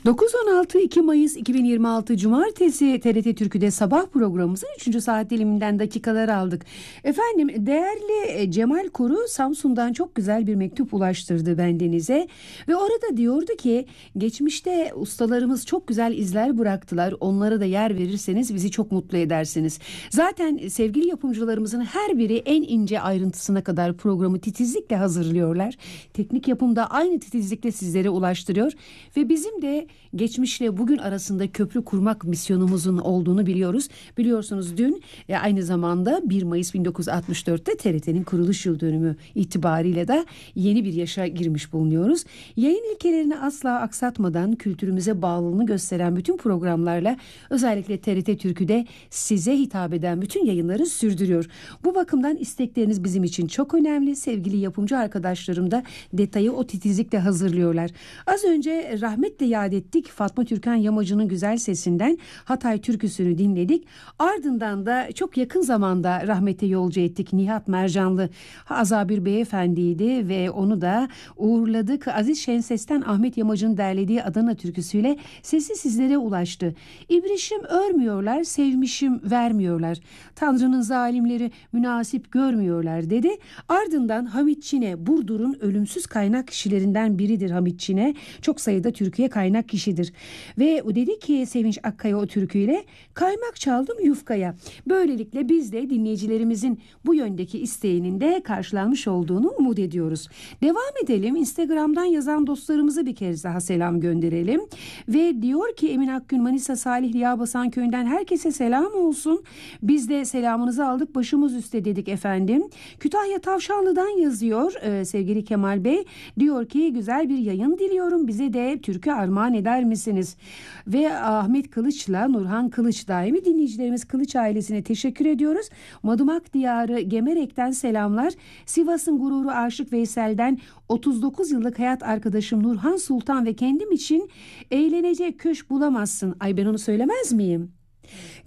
9-16 2 Mayıs 2026 Cumartesi TRT Türkü'de sabah programımızın 3. saat diliminden dakikalar aldık. Efendim, değerli Cemal Kuru Samsun'dan çok güzel bir mektup ulaştırdı bendenize ve orada diyordu ki geçmişte ustalarımız çok güzel izler bıraktılar, onlara da yer verirseniz bizi çok mutlu edersiniz. Zaten sevgili yapımcılarımızın her biri en ince ayrıntısına kadar programı titizlikle hazırlıyorlar. Teknik yapımda aynı titizlikle sizlere ulaştırıyor ve bizim de geçmişle bugün arasında köprü kurmak misyonumuzun olduğunu biliyoruz. Biliyorsunuz dün aynı zamanda 1 Mayıs 1964'te TRT'nin kuruluş yıl dönümü itibariyle de yeni bir yaşa girmiş bulunuyoruz. Yayın ilkelerini asla aksatmadan kültürümüze bağlılığını gösteren bütün programlarla özellikle TRT Türkü'de size hitap eden bütün yayınları sürdürüyor. Bu bakımdan istekleriniz bizim için çok önemli. Sevgili yapımcı arkadaşlarım da detayı o titizlikle hazırlıyorlar. Az önce rahmetle yad ettik Fatma Türkan Yamacı'nın güzel sesinden Hatay türküsünü dinledik. Ardından da çok yakın zamanda rahmete yolcu ettik Nihat Mercanlı Azabir Beyefendi'ydi ve onu da uğurladık. Aziz Şenses'ten Ahmet Yamacı'nın derlediği Adana türküsüyle sesi sizlere ulaştı. İbrişim örmüyorlar, sevmişim vermiyorlar. Tanrı'nın zalimleri münasip görmüyorlar dedi. Ardından Hamit Çine, Burdur'un ölümsüz kaynak kişilerinden biridir Hamit Çine. Çok sayıda türküye kaynak kişidir. Ve o dedi ki Sevinç Akkaya o türküyle kaymak çaldım yufkaya. Böylelikle biz de dinleyicilerimizin bu yöndeki isteğinin de karşılanmış olduğunu umut ediyoruz. Devam edelim. Instagram'dan yazan dostlarımıza bir kez daha selam gönderelim. Ve diyor ki Emin Akgün Manisa Salihli Yağbasan köyünden herkese selam olsun. Biz de selamınızı aldık, başımız üstte dedik efendim. Kütahya Tavşanlı'dan yazıyor sevgili Kemal Bey. Diyor ki güzel bir yayın diliyorum. Bize de türkü armağan eder misiniz? Ve Ahmet Kılıç'la Nurhan Kılıç daimi dinleyicilerimiz Kılıç ailesine teşekkür ediyoruz. Madımak Diyarı Gemerek'ten selamlar. Sivas'ın gururu Aşık Veysel'den 39 yıllık hayat arkadaşım Nurhan Sultan ve kendim için eğlenecek köşk bulamazsın. Ay ben onu söylemez miyim?